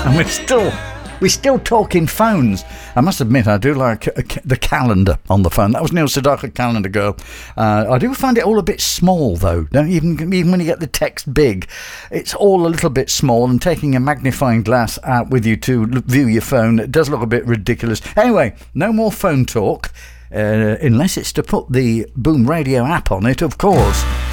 And we're still talking phones. I must admit, I do like the calendar on the phone. That was Neil Sedaka, Calendar Girl. I do find it all a bit small, though. Don't even when you get the text big, it's all a little bit small. And taking a magnifying glass out with you to view your phone, it does look a bit ridiculous. Anyway, no more phone talk, unless it's to put the Boom Radio app on it, of course.